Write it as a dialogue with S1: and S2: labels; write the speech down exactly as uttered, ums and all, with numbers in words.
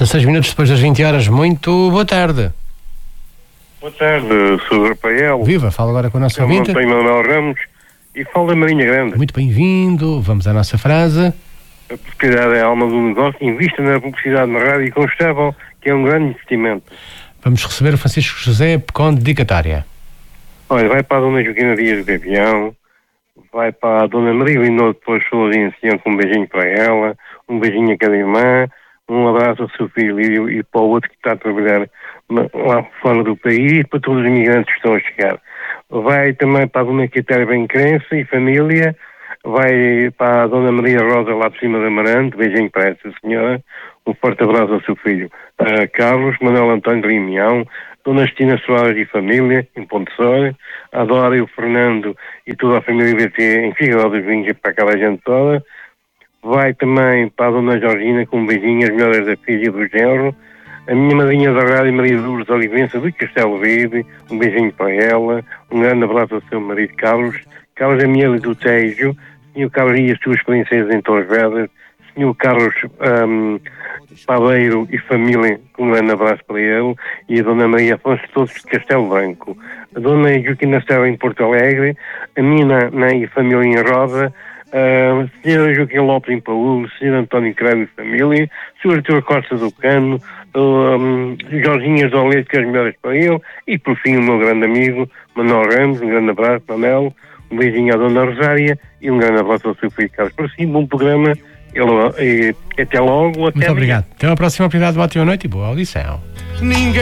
S1: dezasseis minutos depois das vinte horas. Muito boa tarde.
S2: Boa tarde, senhor Rafael.
S1: Viva, fala agora com a nossa ouvinte.
S2: Eu Manuel Ramos e falo da Marinha Grande.
S1: Muito bem-vindo. Vamos à nossa frase.
S2: A publicidade é a alma do negócio. Invista na publicidade na rádio e constável, que é um grande investimento.
S1: Vamos receber o Francisco José com dedicatória.
S2: Olha, vai para a dona Joaquina Dias de Avião, vai para a dona Maria Lindor depois Sousa com um beijinho para ela, um beijinho a cada irmã, um abraço ao seu filho e, e para o outro que está a trabalhar lá fora do país e para todos os imigrantes que estão a chegar. Vai também para a dona Quitéria Bem-Crença e família, vai para a dona Maria Rosa lá de cima da Amarante, beijinho para essa senhora, um forte abraço ao seu filho uh, Carlos, Manuel António de Limião, dona Estina Soares e família, em Pontessor, a Dora e o Fernando e toda a família B T em Figueiredo dos Vinhos e para aquela gente toda. Vai também para a dona Georgina com um beijinho, as melhoras da filha e do genro, a minha madrinha da rádio Maria Lourdes Olivença do Castelo Verde, um beijinho para ela, um grande abraço ao seu marido Carlos, Carlos Amiel do Tejo, senhor Carlos e as suas princesas em Torres Vedras, senhor Carlos um, Padeiro e família, um grande abraço para ele, e a dona Maria Afonso todos de Castelo Branco, a dona Joaquina Stella em Porto Alegre, a minha na, e família em Roda, a uh, senhora Joaquim Lopes em Paúl, senhor António Cravo e família, senhor Artur Costa do Cano, um, Jorginhas do Leite, que as melhores para ele, e por fim o meu grande amigo Manuel Ramos, um grande abraço, Manel, um beijinho à dona Rosária e um grande abraço ao seu filho Carlos. Por si, bom programa e, e até logo. Até
S1: Muito obrigado. Até a próxima oportunidade. Boa noite e boa audição. Ninguém